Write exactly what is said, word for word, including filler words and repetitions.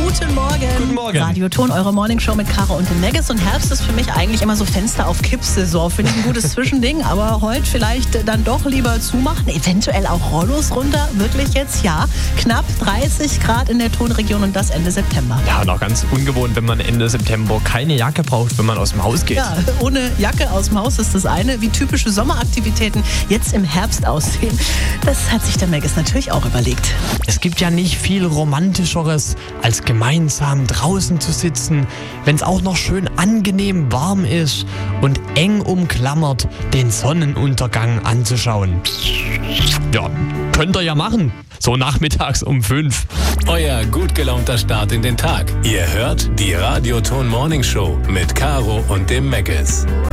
Guten Morgen. Guten Morgen. Radioton, eure Morningshow mit Caro und dem Megas. Und Herbst ist für mich eigentlich immer so Fenster auf Kipp-Saison. Finde ich ein gutes Zwischending, aber heute vielleicht dann doch lieber zumachen. Eventuell auch Rollos runter. Wirklich jetzt? Ja. Knapp dreißig Grad in der Tonregion und das Ende September. Ja, und auch ganz ungewohnt, wenn man Ende September keine Jacke braucht, wenn man aus dem Haus geht. Ja, ohne Jacke aus dem Haus ist das eine. Wie typische Sommeraktivitäten jetzt im Herbst aussehen, das hat sich der Megas natürlich auch überlegt. Es gibt ja nicht viel Romantischeres, als gemeinsam draußen zu sitzen, wenn es auch noch schön angenehm warm ist und eng umklammert den Sonnenuntergang anzuschauen. Ja, könnt ihr ja machen. So nachmittags um fünf. Euer gut gelaunter Start in den Tag. Ihr hört die Radioton Morning Show mit Caro und dem Megas.